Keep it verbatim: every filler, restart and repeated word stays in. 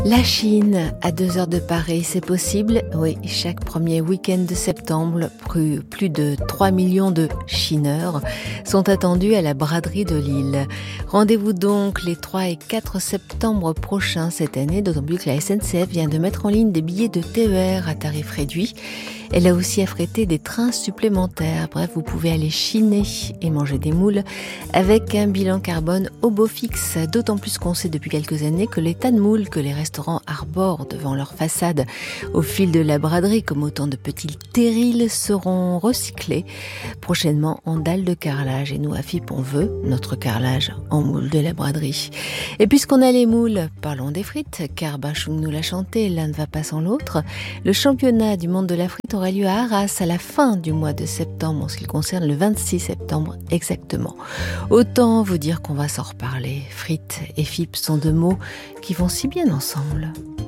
La Chine, à deux heures de Paris, c'est possible? Oui, chaque premier week-end de septembre, plus, plus de trois millions de Chineurs sont attendus à la braderie de Lille. Rendez-vous donc les trois et quatre septembre prochains cette année, d'autant plus que la S N C F vient de mettre en ligne des billets de T E R à tarif réduit. Elle a aussi affrété des trains supplémentaires. Bref, vous pouvez aller chiner et manger des moules avec un bilan carbone au beau fixe. D'autant plus qu'on sait depuis quelques années que les tas de moules que les restaurants arborent devant leur façade au fil de la braderie, comme autant de petits terrils, seront recyclés prochainement en dalles de carrelage. Et nous, à F I P, on veut notre carrelage en moule de la braderie. Et puisqu'on a les moules, parlons des frites, car Bachung nous l'a chanté, l'un ne va pas sans l'autre. Le championnat du monde de la frite aura lieu à Arras à la fin du mois de septembre, en ce qui concerne le vingt-six septembre exactement. Autant vous dire qu'on va s'en reparler. Frites et F I P sont deux mots qui vont si bien ensemble.